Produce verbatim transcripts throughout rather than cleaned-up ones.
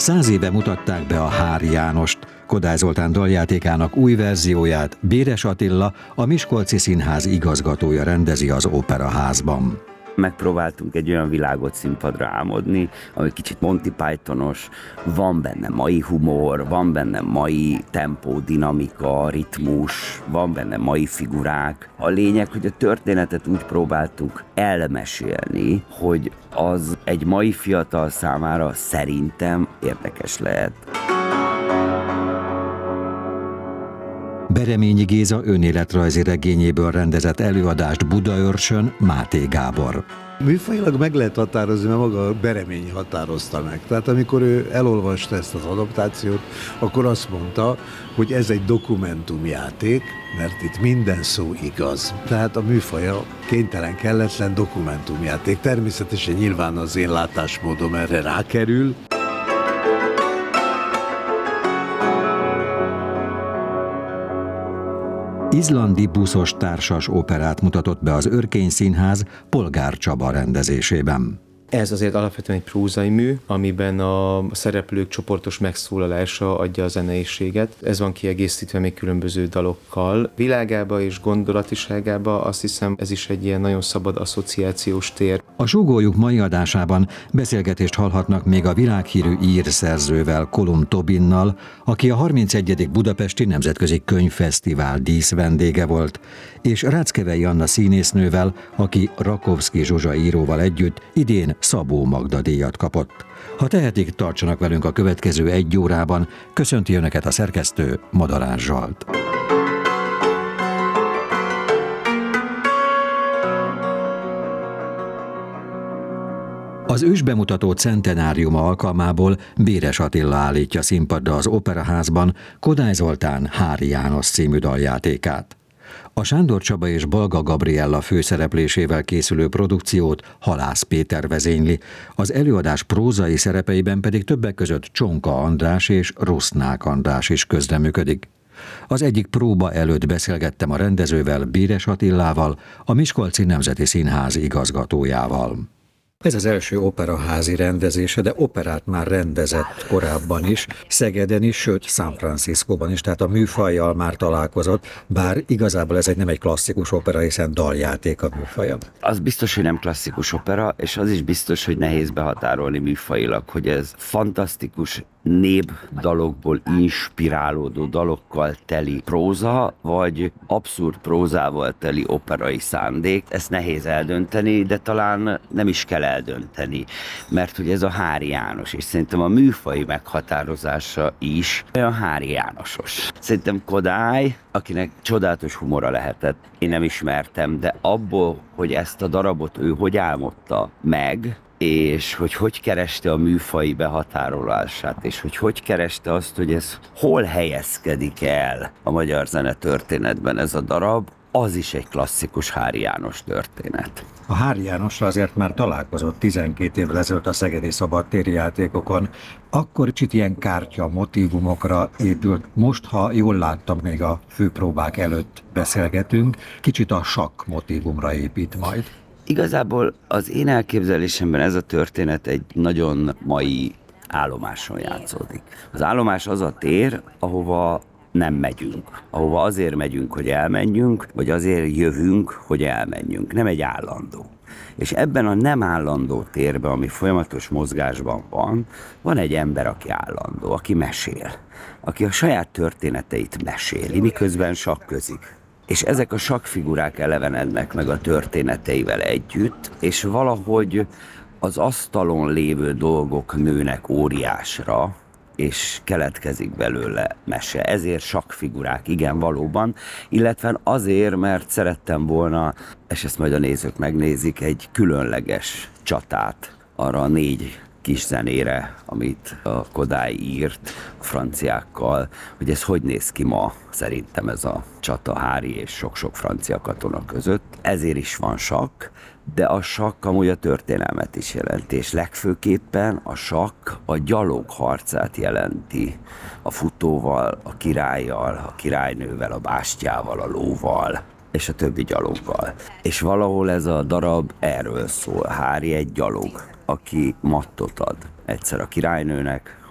Száz éve mutatták be a Háry Jánost, Kodály Zoltán daljátékának új verzióját Béres Attila, a Miskolci Színház igazgatója rendezi az Operaházban. Megpróbáltunk egy olyan világot színpadra álmodni, ami kicsit Monty Pythonos, van benne mai humor, van benne mai tempó, dinamika, ritmus, van benne mai figurák. A lényeg, hogy a történetet úgy próbáltuk elmesélni, hogy az egy mai fiatal számára szerintem érdekes lehet. Bereményi Géza önéletrajzi regényéből rendezett előadást Budaörsön Máté Gábor. Műfajilag meg lehet határozni, mert maga Bereményi határozta meg. Tehát amikor ő elolvasta ezt az adaptációt, akkor azt mondta, hogy ez egy dokumentumjáték, mert itt minden szó igaz. Tehát a műfaja kénytelen, kelletlen dokumentumjáték. Természetesen nyilván az én látásmódom erre rákerül. Izlandi buszos társas operát mutatott be az Örkény Színház Polgár Csaba rendezésében. Ez azért alapvetően egy prózai mű, amiben a szereplők csoportos megszólalása adja a zeneiséget. Ez van kiegészítve még különböző dalokkal. Világába és gondolatiságába azt hiszem, ez is egy ilyen nagyon szabad asszociációs tér. A Súgójuk mai adásában beszélgetést hallhatnak még a világhírű ír szerzővel, Kolum Tobinnal, aki a harmincegyedik Budapesti Nemzetközi Könyvfesztivál díszvendége volt, és Ráckevei Anna színésznővel, aki Rakovszky Zsuzsa íróval együtt idén Szabó Magda díjat kapott. Ha tehetik, tartsanak velünk a következő egy órában. Köszönti önöket a szerkesztő, Madarás Zsolt. Az ősbemutató centenáriuma alkalmából Béres Attila állítja színpadra az Operaházban Kodály Zoltán Háry János című daljátékát. A Sándor Csaba és Balga Gabriella főszereplésével készülő produkciót Halász Péter vezényli, az előadás prózai szerepeiben pedig többek között Csonka András és Rusznák András is közreműködik. Az egyik próba előtt beszélgettem a rendezővel, Béres Attilával, a Miskolci Nemzeti Színház igazgatójával. Ez az első operaházi rendezése, de operát már rendezett korábban is, Szegeden is, sőt San Franciscóban is, tehát a műfajjal már találkozott, bár igazából ez egy nem egy klasszikus opera, hiszen daljáték a műfaja. Az biztos, hogy nem klasszikus opera, és az is biztos, hogy nehéz behatárolni műfajilag, hogy ez fantasztikus népdalokból inspirálódó dalokkal teli próza, vagy abszurd prózával teli operai szándék. Ezt nehéz eldönteni, de talán nem is kell eldönteni, mert hogy ez a Háry János, és szerintem a műfai meghatározása is olyan Háry Jánosos. Szerintem Kodály, akinek csodálatos humora lehetett, én nem ismertem, de abból, hogy ezt a darabot ő hogy álmodta meg, és hogy hogy kereste a műfai behatárolását, és hogy hogy kereste azt, hogy ez hol helyezkedik el a magyar zene történetben ez a darab, az is egy klasszikus Háry János történet. A Háry Jánosra azért már találkozott tizenkét évvel ezelőtt a szegedi szabadtéri játékokon, akkor kicsit ilyen kártya motívumokra épült. Most, ha jól láttam, még a főpróbák előtt beszélgetünk, kicsit a sakk motívumra épít majd. Igazából az én elképzelésemben ez a történet egy nagyon mai állomáson játszódik. Az állomás az a tér, ahova nem megyünk. Ahova azért megyünk, hogy elmenjünk, vagy azért jövünk, hogy elmenjünk. Nem egy állandó. És ebben a nem állandó térben, ami folyamatos mozgásban van, van egy ember, aki állandó, aki mesél. Aki a saját történeteit meséli, miközben sakközik. És ezek a sakkfigurák elevenednek meg a történeteivel együtt, és valahogy az asztalon lévő dolgok nőnek óriásra, és keletkezik belőle mese. Ezért sakkfigurák, igen, valóban, illetve azért, mert szerettem volna, és ezt majd a nézők megnézik, egy különleges csatát arra a négy kis zenére, amit a Kodály írt a franciákkal, hogy ez hogy néz ki ma, szerintem ez a csata Háry és sok-sok francia katona között. Ezért is van sakk, de a sakk amúgy a történelmet is jelenti, és legfőképpen a sakk a gyalog harcát jelenti. A futóval, a királlyal, a királynővel, a bástyával, a lóval, és a többi gyaloggal. És valahol ez a darab erről szól. Háry egy gyalog, aki mattot ad egyszer a királynőnek,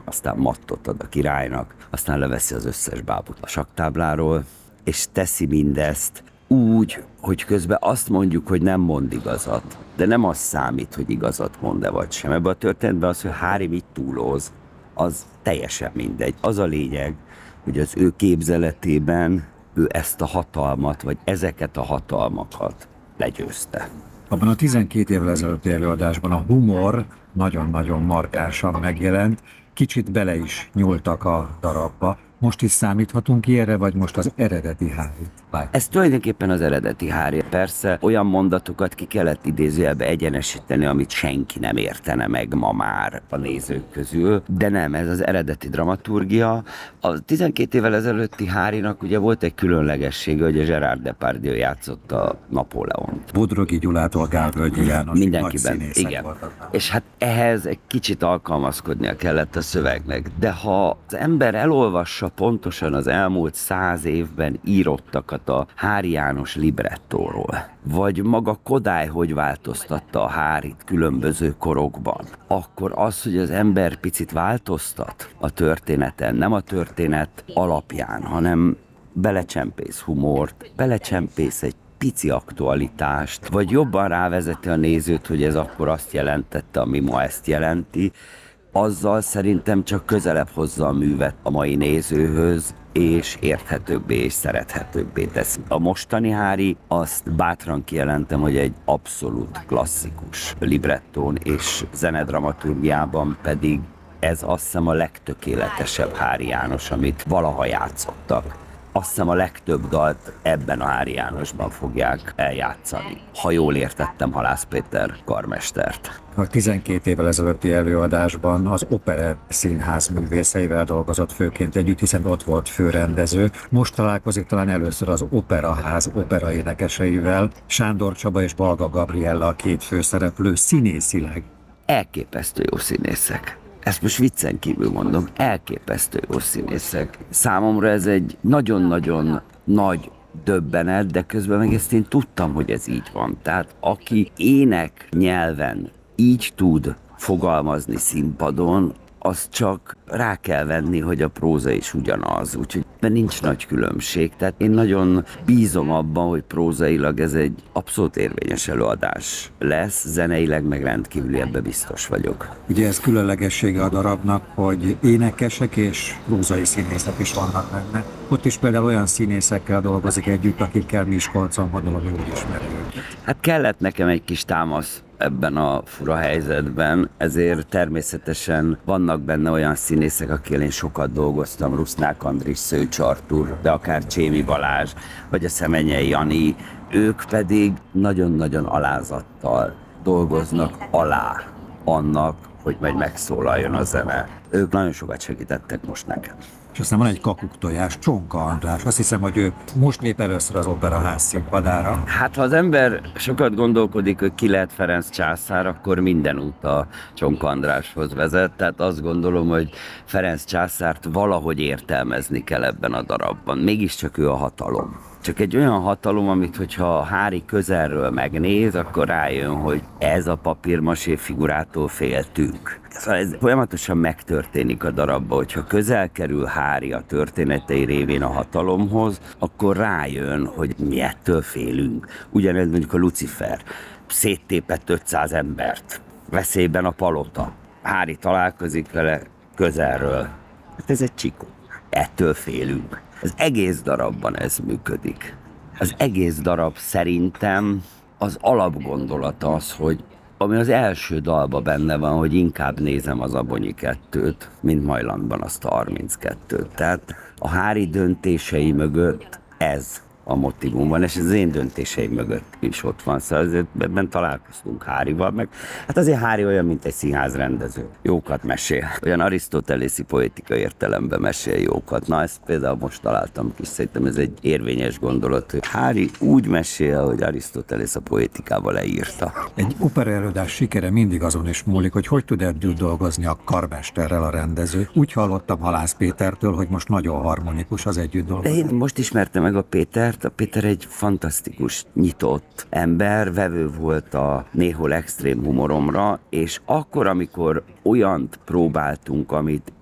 aztán mattot ad a királynak, aztán leveszi az összes bábut a sakktábláról, és teszi mindezt úgy, hogy közben azt mondjuk, hogy nem mond igazat, de nem az számít, hogy igazat mond-e vagy sem. Ebben a történetben az, hogy Harry mit túloz, az teljesen mindegy. Az a lényeg, hogy az ő képzeletében ő ezt a hatalmat, vagy ezeket a hatalmakat legyőzte. Abban a tizenkét évvel ezelőtti előadásban a humor nagyon-nagyon markánsan megjelent, kicsit bele is nyúltak a darabba. Most is számíthatunk ilyenre, vagy most az eredeti Harry? Ez tulajdonképpen az eredeti Harry. Persze olyan mondatokat ki kellett idézőjelbe egyenesíteni, amit senki nem értene meg ma már a nézők közül, de nem, ez az eredeti dramaturgia. A tizenkét évvel ezelőtti Harrynak ugye volt egy különlegessége, hogy a Gerard Depardieu játszotta Napóleont. Bodrogi Gyulától Gálvölgyi János. Mindenkiben, igen. És hát ehhez egy kicsit alkalmazkodnia kellett a szövegnek, de ha az ember elolvassa pontosan az elmúlt száz évben írottakat a Háry János librettóról, vagy maga Kodály hogy változtatta a Hárit különböző korokban, akkor az, hogy az ember picit változtat a történeten, nem a történet alapján, hanem belecsempész humort, belecsempész egy pici aktualitást, vagy jobban rávezeti a nézőt, hogy ez akkor azt jelentette, ami ma ezt jelenti, azzal szerintem csak közelebb hozza a művet a mai nézőhöz, és érthetőbbé és szerethetőbbé teszi. A mostani Harry, azt bátran kijelentem, hogy egy abszolút klasszikus librettón és zenedramaturgiában pedig ez azt hiszem a legtökéletesebb Háry János, amit valaha játszottak. Azt hiszem a legtöbb dalt ebben a Háry Jánosban fogják eljátszani. Ha jól értettem Halász Péter karmestert. A tizenkét évvel ezelőtti előadásban az Opera Színház művészeivel dolgozott főként együtt, hiszen ott volt főrendező. Most találkozik talán először az Operaház operaénekeseivel, Sándor Csaba és Balga Gabriella a két főszereplő színészileg. Elképesztő jó színészek. Ezt most viccen kívül mondom, elképesztő jó színészek. Számomra ez egy nagyon-nagyon nagy döbbenet, de közben meg ezt én tudtam, hogy ez így van. Tehát aki ének nyelven így tud fogalmazni színpadon, az csak rá kell venni, hogy a próza is ugyanaz, úgyhogy nincs nagy különbség. Tehát én nagyon bízom abban, hogy prózailag ez egy abszolút érvényes előadás lesz, zeneileg meg rendkívüli, ebbe biztos vagyok. Ugye ez különlegessége a darabnak, hogy énekesek és prózai színészek is vannak benne. Ott is például olyan színészekkel dolgozik együtt, akikkel Miskolcon gondolom jól ismerjük. Hát kellett nekem egy kis támasz ebben a fura helyzetben, ezért természetesen vannak benne olyan színészek, akikkel én sokat dolgoztam, Rusznák Andris, Szőcs Artúr, de akár Csémi Balázs, vagy a Szemenyei Jani, ők pedig nagyon-nagyon alázattal dolgoznak alá annak, hogy majd megszólaljon a zene. Ők nagyon sokat segítettek most nekem. És aztán van egy kakuktojás, Csonka András. Azt hiszem, hogy ő most lép először az Operaház színpadára. Hát ha az ember sokat gondolkodik, hogy ki lehet Ferenc császár, akkor minden út a Csonka Andráshoz vezet. Tehát azt gondolom, hogy Ferenc császárt valahogy értelmezni kell ebben a darabban. Mégiscsak ő a hatalom. Csak egy olyan hatalom, amit hogyha Háry közelről megnéz, akkor rájön, hogy ez a papírmasé figurától féltünk. Szóval ez folyamatosan megtörténik a darabban, hogyha közel kerül Háry a történetei révén a hatalomhoz, akkor rájön, hogy mi ettől félünk. Ugyanez mondjuk a Lucifer, széttépett ötszáz embert, veszélyben a palota. Háry találkozik vele közelről. Hát ez egy csikó. Ettől félünk. Az egész darabban ez működik. Az egész darab szerintem az alapgondolata az, hogy ami az első dalban benne van, hogy inkább nézem az Abonyi kettőt, mint Majlandban azt a harminckettőt. Tehát a Háry döntései mögött ez a motivum van, és az én döntéseim mögött is ott van. Szóval azért ebben találkoztunk Háryval, meg hát azért Háry olyan, mint egy színházrendező. Jókat mesél. Olyan arisztotelészi poetika értelemben mesél jókat. Na, ezt például most találtam ki, szerintem ez egy érvényes gondolat, hogy Háry úgy mesél, hogy Arisztotelész a poetikával leírta. Egy operaelőadás sikere mindig azon is múlik, hogy hogy tud együtt dolgozni a karmesterrel a rendező. Úgy hallottam Halász Pétertől, hogy most nagyon harmonikus az együtt dolgozás. Én most ismertem meg a Pétert. A Péter egy fantasztikus, nyitott ember, vevő volt a néhol extrém humoromra, és akkor, amikor olyant próbáltunk, amit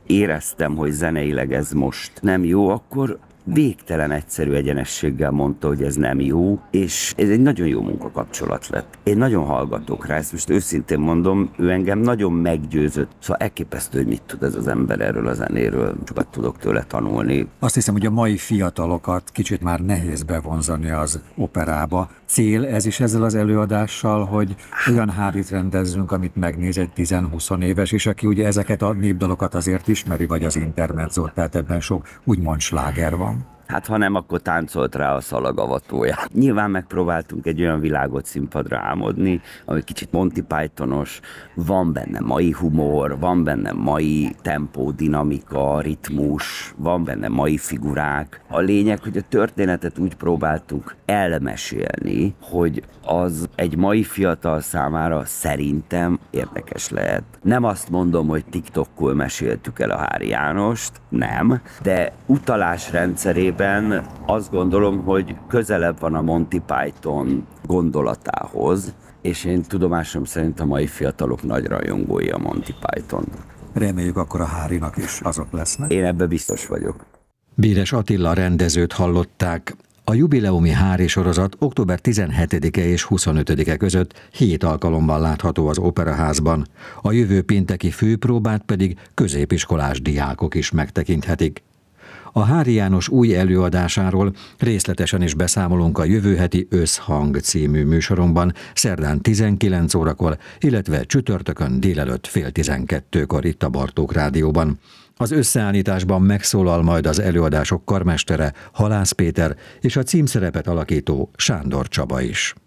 éreztem, hogy zeneileg ez most nem jó, akkor végtelen egyszerű egyenességgel mondta, hogy ez nem jó, és ez egy nagyon jó munkakapcsolat lett. Én nagyon hallgatok rá, ezt most őszintén mondom, ő engem nagyon meggyőzött. Szóval elképesztő, hogy mit tud ez az ember erről a zenéről, sokat tudok tőle tanulni. Azt hiszem, hogy a mai fiatalokat kicsit már nehéz bevonzani az operába. Cél ez is ezzel az előadással, hogy olyan hárit rendezzünk, amit megnéz egy tíz-húsz éves, és aki ugye ezeket a népdalokat azért ismeri, vagy az intermezzót, tehát ebben sok úgymond sláger van. Hát ha nem, akkor táncolt rá a szalagavatóját. Nyilván megpróbáltunk egy olyan világot színpadra álmodni, ami kicsit Monty Pythonos, van benne mai humor, van benne mai tempó, dinamika, ritmus, van benne mai figurák. A lényeg, hogy a történetet úgy próbáltuk elmesélni, hogy az egy mai fiatal számára szerintem érdekes lehet. Nem azt mondom, hogy TikTokkul meséltük el a Háry Jánost, nem, de utalás rendszerében azt gondolom, hogy közelebb van a Monty Python gondolatához, és én tudomásom szerint a mai fiatalok nagy rajongói a Monty Python. Reméljük akkor a Hárynak is azok lesznek. Én ebbe biztos vagyok. Béres Attila rendezőt hallották. A jubileumi Háry sorozat október tizenhetedike és huszonötödike között hét alkalommal látható az Operaházban, a jövő pénteki főpróbát pedig középiskolás diákok is megtekinthetik. A Háry János új előadásáról részletesen is beszámolunk a jövő heti Összhang című műsorunkban, szerdán tizenkilenc órakor, illetve csütörtökön délelőtt fél tizenkettőkor itt a Bartók Rádióban. Az összeállításban megszólal majd az előadások karmestere, Halász Péter és a címszerepet alakító Sándor Csaba is.